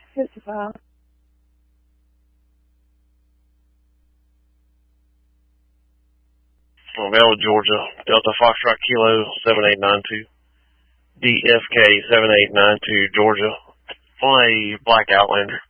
55. Vale, Georgia, Delta Foxtrot Kilo 7892, DFK 7892, Georgia, on a black Outlander.